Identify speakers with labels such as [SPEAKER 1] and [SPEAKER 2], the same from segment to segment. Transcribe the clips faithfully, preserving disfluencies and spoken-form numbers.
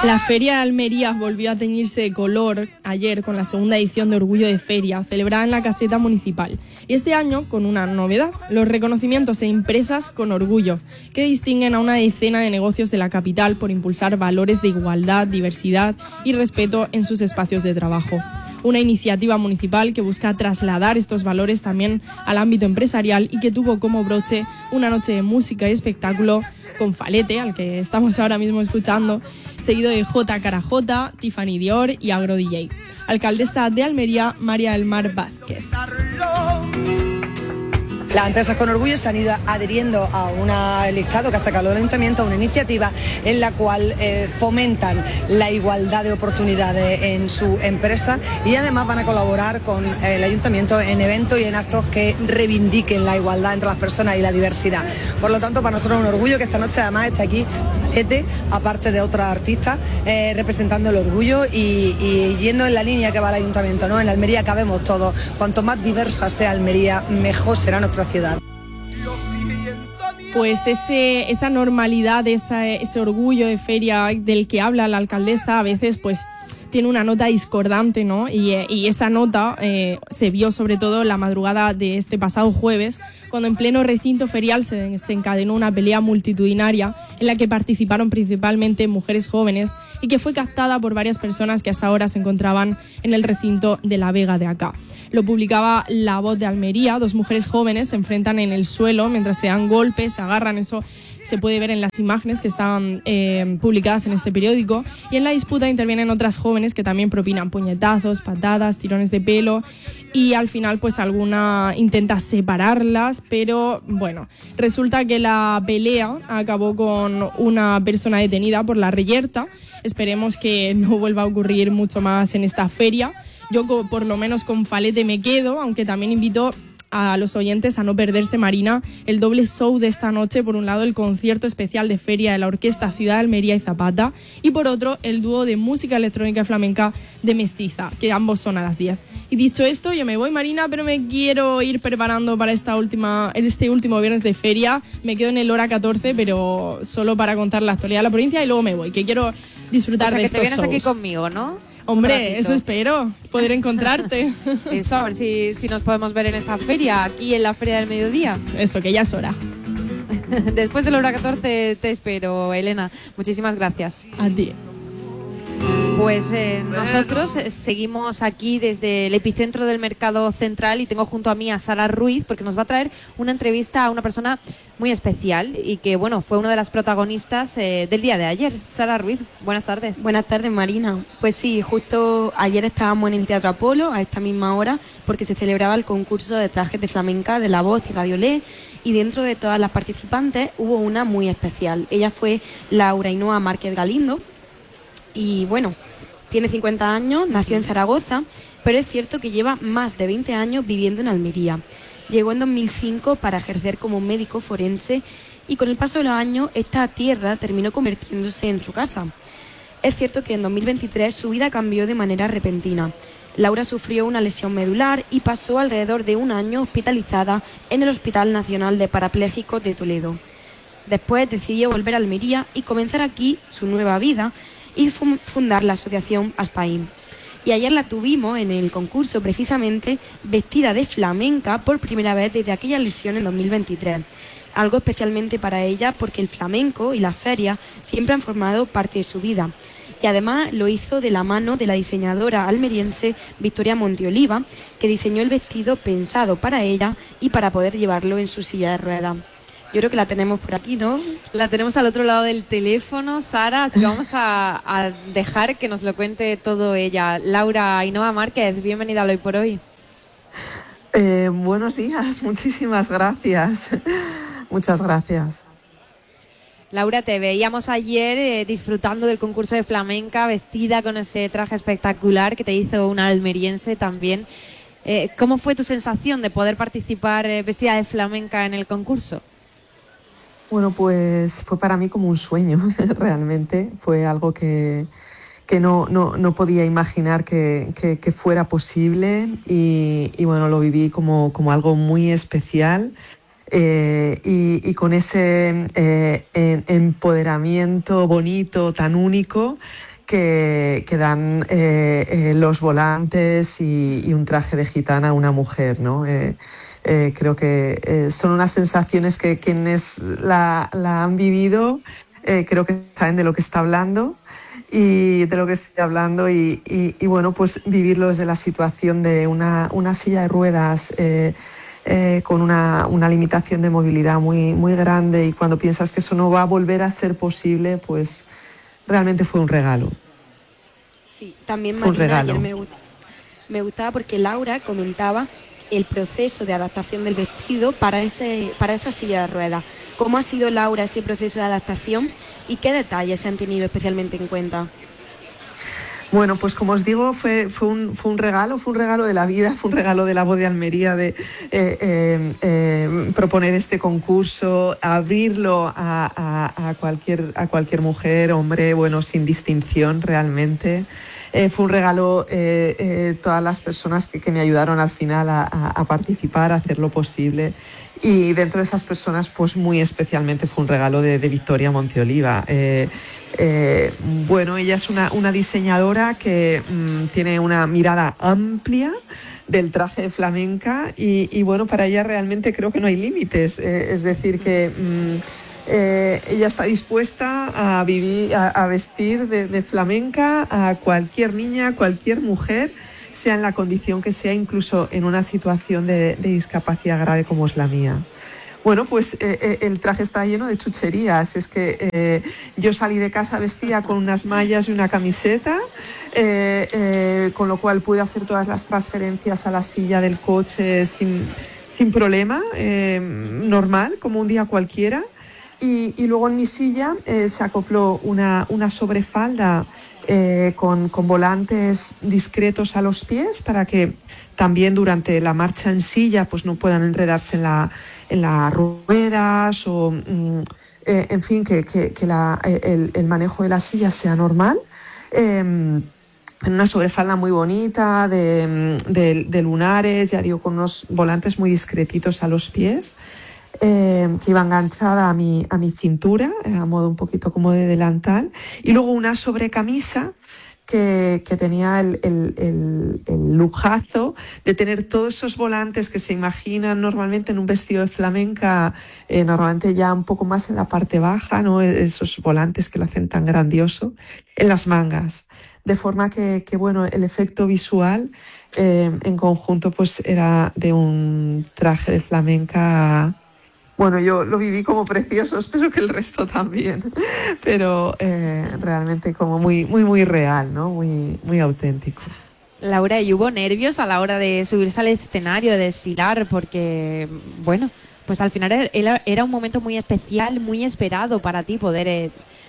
[SPEAKER 1] La Feria de Almería volvió a teñirse de color ayer con la segunda edición de Orgullo de Feria, celebrada en la caseta municipal. Y este año con una novedad, los reconocimientos e impresas con orgullo, que distinguen a una decena de negocios de la capital por impulsar valores de igualdad, diversidad y respeto en sus espacios de trabajo. Una iniciativa municipal que busca trasladar estos valores también al ámbito empresarial y que tuvo como broche una noche de música y espectáculo con Falete, al que estamos ahora mismo escuchando, seguido de J. Cara J, Tiffany Dior y Agro D J. Alcaldesa de Almería, María del Mar Vázquez.
[SPEAKER 2] Las empresas con orgullo se han ido adheriendo a un listado que ha sacado el ayuntamiento, a una iniciativa en la cual eh, fomentan la igualdad de oportunidades en su empresa y además van a colaborar con el ayuntamiento en eventos y en actos que reivindiquen la igualdad entre las personas y la diversidad. Por lo tanto, para nosotros es un orgullo que esta noche además esté aquí Falete, aparte de otros artistas, eh, representando el orgullo y, y yendo en la línea que va el ayuntamiento, ¿no? En Almería cabemos todos. Cuanto más diversa sea Almería, mejor será nuestra ciudad.
[SPEAKER 1] Pues ese, esa normalidad, esa, ese orgullo de feria del que habla la alcaldesa a veces pues tiene una nota discordante, ¿no? Y, y esa nota eh, se vio sobre todo la madrugada de este pasado jueves, cuando en pleno recinto ferial se desencadenó una pelea multitudinaria en la que participaron principalmente mujeres jóvenes y que fue captada por varias personas que a esa hora se encontraban en el recinto de la Vega de acá. Lo publicaba La Voz de Almería. Dos mujeres jóvenes se enfrentan en el suelo mientras se dan golpes, se agarran. Eso se puede ver en las imágenes que están eh, publicadas en este periódico. Y en la disputa intervienen otras jóvenes que también propinan puñetazos, patadas, tirones de pelo. Y al final pues alguna intenta separarlas, pero bueno, resulta que la pelea acabó con una persona detenida por la reyerta. Esperemos que no vuelva a ocurrir mucho más en esta feria. Yo por lo menos con Falete me quedo, aunque también invito a los oyentes a no perderse, Marina, el doble show de esta noche. Por un lado, el concierto especial de feria de la Orquesta Ciudad de Almería y Zapata, y por otro, el dúo de música electrónica y flamenca de Mestiza, que ambos son a las diez. Y dicho esto, yo me voy, Marina, pero me quiero ir preparando para esta última, este último viernes de feria. Me quedo en el hora catorce, pero solo para contar la actualidad de la provincia, y luego me voy, que quiero disfrutar, o sea, de estos shows.
[SPEAKER 3] Que te vienes aquí conmigo, ¿no?
[SPEAKER 1] Hombre, eso espero, poder encontrarte.
[SPEAKER 3] Eso, a ver si, si nos podemos ver en esta feria, aquí en la Feria del Mediodía.
[SPEAKER 1] Eso, que ya es hora.
[SPEAKER 3] Después de la hora catorce te espero, Elena. Muchísimas gracias.
[SPEAKER 1] A ti.
[SPEAKER 3] Pues eh, nosotros seguimos aquí desde el epicentro del Mercado Central y tengo junto a mí a Sara Ruiz, porque nos va a traer una entrevista a una persona muy especial y que, bueno, fue una de las protagonistas eh, del día de ayer. Sara Ruiz, buenas tardes.
[SPEAKER 4] Buenas tardes, Marina. Pues sí, justo ayer estábamos en el Teatro Apolo a esta misma hora porque se celebraba el concurso de trajes de flamenca de La Voz y Radiolé, y dentro de todas las participantes hubo una muy especial. Ella fue Laura Ainhoa Márquez Galindo. Y bueno, tiene cincuenta años, nació en Zaragoza, pero es cierto que lleva más de veinte años viviendo en Almería. Llegó en dos mil cinco para ejercer como médico forense y con el paso de los años esta tierra terminó convirtiéndose en su casa. Es cierto que en dos mil veintitrés su vida cambió de manera repentina. Laura sufrió una lesión medular y pasó alrededor de un año hospitalizada en el Hospital Nacional de Parapléjicos de Toledo. Después decidió volver a Almería y comenzar aquí su nueva vida y fundar la asociación Aspaín. Y ayer la tuvimos en el concurso precisamente vestida de flamenca por primera vez desde aquella lesión en dos mil veintitrés. Algo especialmente para ella porque el flamenco y las ferias siempre han formado parte de su vida. Y además lo hizo de la mano de la diseñadora almeriense Victoria Monteoliva, que diseñó el vestido pensado para ella y para poder llevarlo en su silla de ruedas. Yo creo que la tenemos por aquí, ¿no?
[SPEAKER 3] La tenemos al otro lado del teléfono, Sara, así que vamos a, a dejar que nos lo cuente todo ella. Laura Ainhoa Márquez, bienvenida al Hoy por Hoy.
[SPEAKER 5] Eh, buenos días, muchísimas gracias. Muchas gracias.
[SPEAKER 3] Laura, te veíamos ayer eh, disfrutando del concurso de flamenca, vestida con ese traje espectacular que te hizo una almeriense también. Eh, ¿Cómo fue tu sensación de poder participar eh, vestida de flamenca en el concurso?
[SPEAKER 5] Bueno, pues fue para mí como un sueño, realmente. Fue algo que, que no, no, no podía imaginar que, que, que fuera posible y, y bueno, lo viví como, como algo muy especial eh, y, y con ese eh, en, empoderamiento bonito, tan único, que, que dan eh, eh, los volantes y, y un traje de gitana a una mujer, ¿no? Eh, eh, creo que eh, son unas sensaciones que quienes la, la han vivido eh, creo que saben de lo que está hablando y de lo que estoy hablando y, y, y bueno, pues vivirlo desde la situación de una, una silla de ruedas eh, eh, con una, una limitación de movilidad muy, muy grande, y cuando piensas que eso no va a volver a ser posible, pues realmente fue un regalo.
[SPEAKER 4] Sí, también Marina, ayer me, me gustaba porque Laura comentaba el proceso de adaptación del vestido para, ese, para esa silla de ruedas. ¿Cómo ha sido, Laura, ese proceso de adaptación y qué detalles se han tenido especialmente en cuenta?
[SPEAKER 5] Bueno, pues como os digo, fue, fue, un, fue un regalo, fue un regalo de la vida, fue un regalo de la voz de Almería de eh, eh, eh, proponer este concurso, abrirlo a, a, a, cualquier, a cualquier mujer, hombre, bueno, sin distinción realmente. Eh, fue un regalo eh, eh, todas las personas que, que me ayudaron al final a, a, a participar, a hacer lo posible. Y dentro de esas personas, pues muy especialmente fue un regalo de, de Victoria Monteoliva. Eh, eh, bueno, ella es una, una diseñadora que mmm, tiene una mirada amplia del traje de flamenca y, y bueno, para ella realmente creo que no hay límites. Eh, es decir, que mmm, eh, ella está dispuesta a, vivir, a, a vestir de, de flamenca a cualquier niña, a cualquier mujer, sea en la condición que sea, incluso en una situación de, de discapacidad grave como es la mía. Bueno, pues eh, eh, el traje está lleno de chucherías. Es que eh, yo salí de casa vestida con unas mallas y una camiseta, eh, eh, con lo cual pude hacer todas las transferencias a la silla del coche sin, sin problema, eh, normal, como un día cualquiera. Y, y luego en mi silla eh, se acopló una, una sobrefalda Eh, con, con volantes discretos a los pies para que también durante la marcha en silla pues no puedan enredarse en, la, en las ruedas o mm, eh, en fin, que, que, que la, el, el manejo de la silla sea normal. Eh, en una sobrefalda muy bonita de, de, de lunares, ya digo, con unos volantes muy discretitos a los pies. Eh, que iba enganchada a mi, a mi cintura, eh, a modo un poquito como de delantal, y luego una sobrecamisa que, que tenía el, el, el, el lujazo de tener todos esos volantes que se imaginan normalmente en un vestido de flamenca, eh, normalmente ya un poco más en la parte baja, ¿no? Esos volantes que lo hacen tan grandioso, en las mangas, de forma que, que bueno, el efecto visual eh, en conjunto pues era de un traje de flamenca. Bueno, yo lo viví como precioso, espero que el resto también, pero eh, realmente como muy, muy, muy real, ¿no? Muy, muy auténtico.
[SPEAKER 3] Laura, ¿y hubo nervios a la hora de subirse al escenario, de desfilar? Porque, bueno, pues al final era, era un momento muy especial, muy esperado para ti poder eh,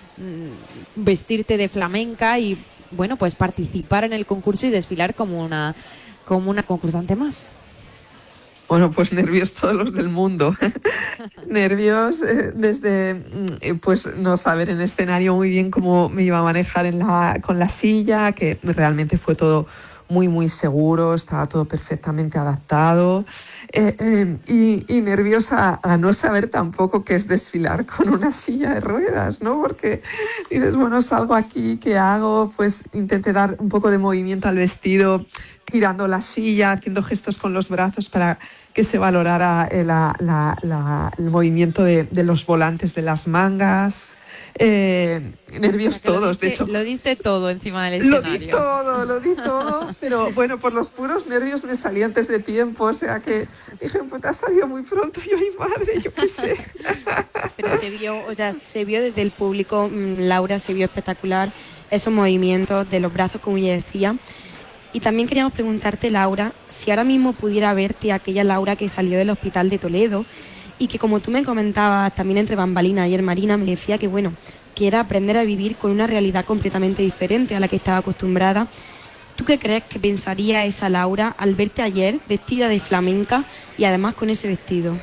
[SPEAKER 3] vestirte de flamenca y, bueno, pues participar en el concurso y desfilar como una, como una concursante más.
[SPEAKER 5] Bueno, pues nervios todos los del mundo. Nervios eh, desde eh, pues no saber en escenario muy bien cómo me iba a manejar en la, con la silla, que realmente fue todo muy, muy seguro, estaba todo perfectamente adaptado. Eh, eh, y, y nerviosa a no saber tampoco qué es desfilar con una silla de ruedas, ¿no? Porque dices, bueno, salgo aquí, ¿qué hago? Pues intenté dar un poco de movimiento al vestido, tirando la silla, haciendo gestos con los brazos para que se valorara la, la, la, el movimiento de, de los volantes de las mangas. Eh, nervios, o sea, todos,
[SPEAKER 3] diste,
[SPEAKER 5] de hecho.
[SPEAKER 3] Lo diste todo encima del escenario.
[SPEAKER 5] Lo di todo, lo di todo, pero bueno, por los puros nervios me salí antes de tiempo, o sea que dije, pues te has salido muy pronto, yo, ay madre, yo qué sé.
[SPEAKER 4] Pero se vio, o sea, se vio desde el público, Laura, se vio espectacular esos movimientos de los brazos, como ella decía. Y también queríamos preguntarte, Laura, si ahora mismo pudiera verte aquella Laura que salió del hospital de Toledo y que, como tú me comentabas también entre bambalinas ayer, Marina, me decía que, bueno, que era aprender a vivir con una realidad completamente diferente a la que estaba acostumbrada. ¿Tú qué crees que pensaría esa Laura al verte ayer vestida de flamenca y además con ese vestido?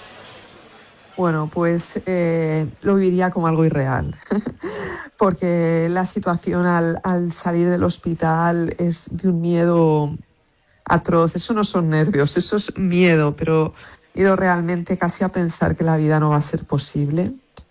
[SPEAKER 5] Bueno, pues eh, lo viviría como algo irreal, porque la situación al, al salir del hospital es de un miedo atroz. Eso no son nervios, eso es miedo, pero he ido realmente casi a pensar que la vida no va a ser posible.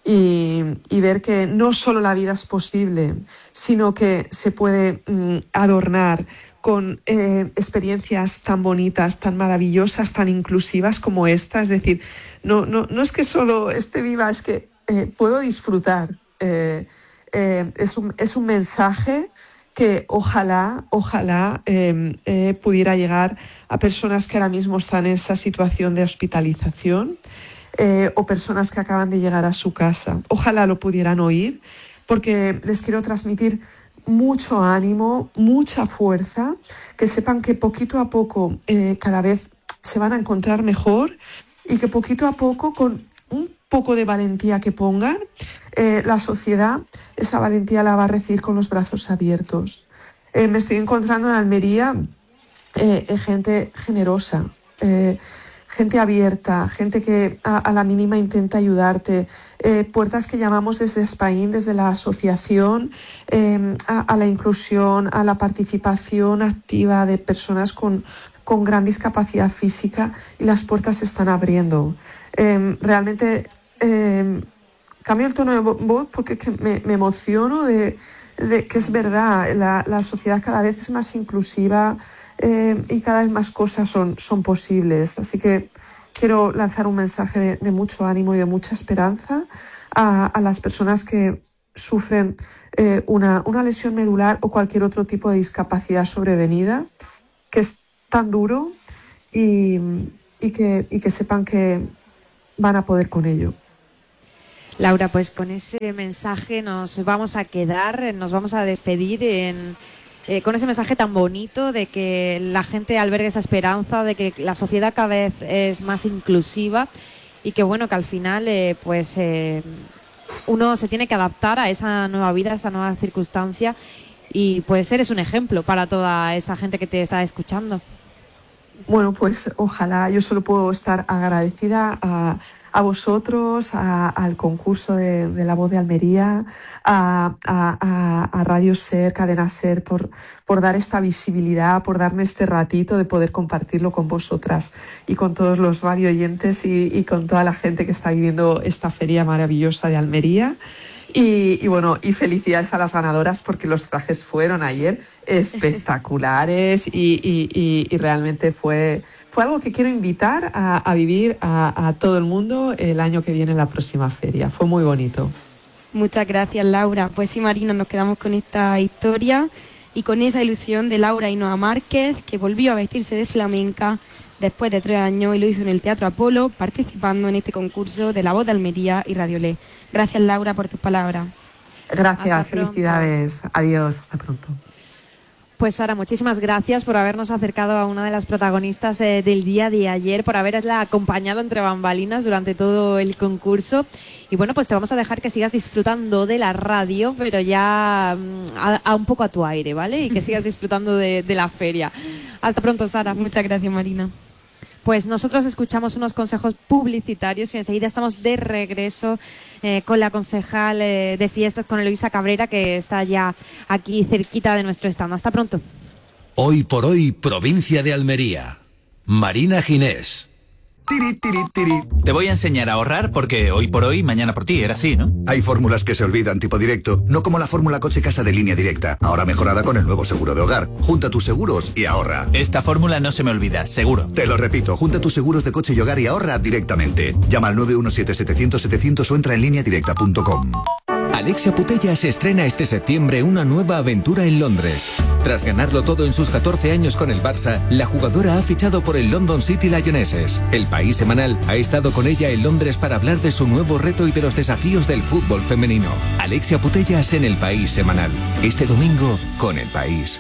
[SPEAKER 5] y, y ver que no solo la vida es posible, sino que se puede mm, adornar con eh, experiencias tan bonitas, tan maravillosas, tan inclusivas como esta. Es decir, no, no, no es que solo esté viva, es que eh, puedo disfrutar. Eh, eh, es, un, es un mensaje que ojalá, ojalá eh, eh, pudiera llegar a personas que ahora mismo están en esa situación de hospitalización eh, o personas que acaban de llegar a su casa. Ojalá lo pudieran oír, porque les quiero transmitir mucho ánimo, mucha fuerza, que sepan que poquito a poco eh, cada vez se van a encontrar mejor y que poquito a poco, con un poco de valentía que pongan, eh, la sociedad esa valentía la va a recibir con los brazos abiertos. Eh, me estoy encontrando en Almería eh, eh, gente generosa, eh, gente abierta, gente que a, a la mínima intenta ayudarte, eh, puertas que llamamos desde Spain, desde la asociación, eh, a, a la inclusión, a la participación activa de personas con, con gran discapacidad física, y las puertas se están abriendo. Eh, realmente eh, cambio el tono de voz porque es que me, me emociono de, de que es verdad, la, la sociedad cada vez es más inclusiva, Eh, y cada vez más cosas son, son posibles. Así que quiero lanzar un mensaje de, de mucho ánimo y de mucha esperanza a, a las personas que sufren eh, una, una lesión medular o cualquier otro tipo de discapacidad sobrevenida, que es tan duro, y, y, que, y que sepan que van a poder con ello.
[SPEAKER 3] Laura, pues con ese mensaje nos vamos a quedar, nos vamos a despedir en... Eh, con ese mensaje tan bonito de que la gente albergue esa esperanza, de que la sociedad cada vez es más inclusiva, y que bueno, que al final eh, pues eh, uno se tiene que adaptar a esa nueva vida, a esa nueva circunstancia, y pues eres un ejemplo para toda esa gente que te está escuchando.
[SPEAKER 5] Bueno, pues ojalá, yo solo puedo estar agradecida a, a vosotros, a, al concurso de, de La Voz de Almería, a, a, a Radio Ser, Cadena Ser, por, por dar esta visibilidad, por darme este ratito de poder compartirlo con vosotras y con todos los radio oyentes y, y con toda la gente que está viviendo esta feria maravillosa de Almería. Y, y bueno, y felicidades a las ganadoras, porque los trajes fueron ayer espectaculares y, y, y, y realmente fue, fue algo que quiero invitar a, a vivir a, a todo el mundo el año que viene en la próxima feria. Fue muy bonito.
[SPEAKER 4] Muchas gracias, Laura. Pues sí, Marina, nos quedamos con esta historia y con esa ilusión de Laura Ainhoa Márquez, que volvió a vestirse de flamenca después de tres años y lo hizo en el Teatro Apolo, participando en este concurso de La Voz de Almería y Radiolé. Gracias, Laura, por tus palabras.
[SPEAKER 5] Gracias, felicidades. Adiós, hasta pronto.
[SPEAKER 3] Pues Sara, muchísimas gracias por habernos acercado a una de las protagonistas eh, del día de ayer, por haberla acompañado entre bambalinas durante todo el concurso. Y bueno, pues te vamos a dejar que sigas disfrutando de la radio, pero ya mm, a, a un poco a tu aire, ¿vale? Y que sigas disfrutando de, de la feria. Hasta pronto, Sara.
[SPEAKER 4] Muchas gracias, Marina.
[SPEAKER 3] Pues nosotros escuchamos unos consejos publicitarios y enseguida estamos de regreso eh, con la concejal eh, de fiestas, con Eloisa Cabrera, que está ya aquí cerquita de nuestro stand. Hasta pronto.
[SPEAKER 6] Hoy por hoy, provincia de Almería. Marina Ginés.
[SPEAKER 7] Tiri, tiri, tiri. Te voy a enseñar a ahorrar porque hoy por hoy, mañana por ti, era así, ¿no?
[SPEAKER 8] Hay fórmulas que se olvidan, tipo directo, no como la fórmula coche casa de Línea Directa, ahora mejorada con el nuevo seguro de hogar. Junta tus seguros y ahorra.
[SPEAKER 7] Esta fórmula no se me olvida, seguro.
[SPEAKER 8] Te lo repito, junta tus seguros de coche y hogar y ahorra directamente. Llama al nueve uno siete setecientos setecientos o entra en línea directa punto com.
[SPEAKER 9] Alexia Putellas estrena este septiembre una nueva aventura en Londres. Tras ganarlo todo en sus catorce años con el Barça, la jugadora ha fichado por el London City Lionesses. El País Semanal ha estado con ella en Londres para hablar de su nuevo reto y de los desafíos del fútbol femenino. Alexia Putellas en el País Semanal. Este domingo con El País.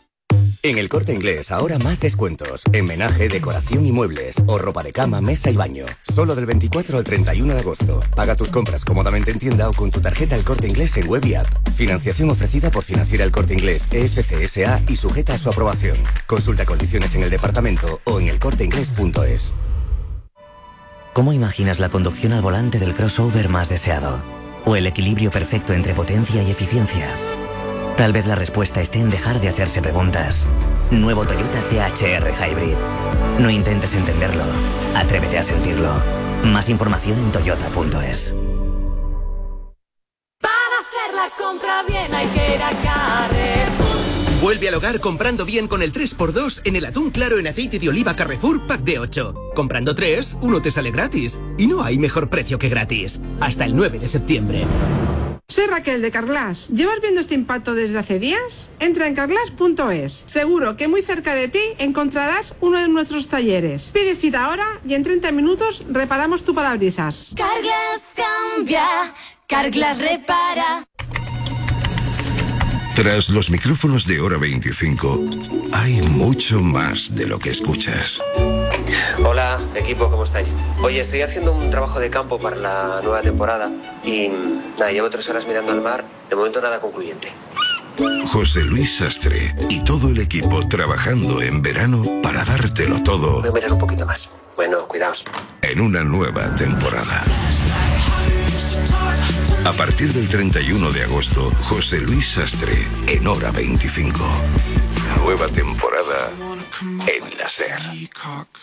[SPEAKER 10] En El Corte Inglés ahora más descuentos. En menaje, decoración y muebles. O ropa de cama, mesa y baño. Solo del veinticuatro al treinta y uno de agosto. Paga tus compras cómodamente en tienda o con tu tarjeta El Corte Inglés en web y app. Financiación ofrecida por Financiera El Corte Inglés E F C S A y sujeta a su aprobación. Consulta condiciones en el departamento o en elcorteinglés punto es.
[SPEAKER 11] ¿Cómo imaginas la conducción al volante del crossover más deseado? ¿O el equilibrio perfecto entre potencia y eficiencia? Tal vez la respuesta esté en dejar de hacerse preguntas. Nuevo Toyota C H R Hybrid. No intentes entenderlo, atrévete a sentirlo. Más información en toyota punto es.
[SPEAKER 12] compra bien hay que ir a Carrefour.
[SPEAKER 13] Vuelve al hogar comprando bien con el tres por dos en el atún claro en aceite de oliva Carrefour Pack de ocho. Comprando tres, uno te sale gratis. Y no hay mejor precio que gratis. Hasta el nueve de septiembre.
[SPEAKER 14] Soy Raquel de Carglass. ¿Llevas viendo este impacto desde hace días? Entra en carglass punto es. Seguro que muy cerca de ti encontrarás uno de nuestros talleres. Pide cita ahora y en treinta minutos reparamos tu parabrisas.
[SPEAKER 12] Carglass cambia, Carglass repara.
[SPEAKER 15] Tras los micrófonos de Hora veinticinco, hay mucho más de lo que escuchas.
[SPEAKER 16] Hola, equipo, ¿cómo estáis? Oye, estoy haciendo un trabajo de campo para la nueva temporada y nada, llevo tres horas mirando al mar, de momento nada concluyente.
[SPEAKER 15] José Luis Sastre y todo el equipo trabajando en verano para dártelo todo.
[SPEAKER 16] Voy a mirar un poquito más. Bueno, cuidaos.
[SPEAKER 15] En una nueva temporada. A partir del treinta y uno de agosto, José Luis Sastre en Hora veinticinco. Nueva temporada en la SER.